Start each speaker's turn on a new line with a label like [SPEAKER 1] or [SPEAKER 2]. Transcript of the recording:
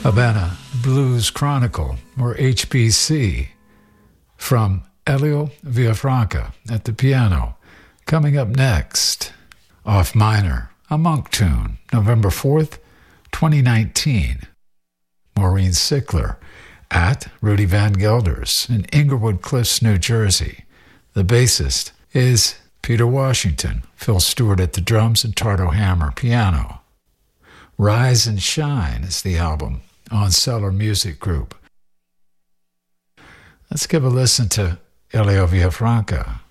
[SPEAKER 1] Havana Blues Chronicle, or HBC, from Elio Villafranca at the piano. Coming up next, Off Minor, a Monk tune, November 4th, 2019. Maureen Sickler at Rudy Van Gelders in Inglewood Cliffs, New Jersey. The bassist is Peter Washington, Phil Stewart at the drums, and Tardo Hammer piano. Rise and Shine is the album on Cellar Music Group. Let's give a listen to Elio Villafranca.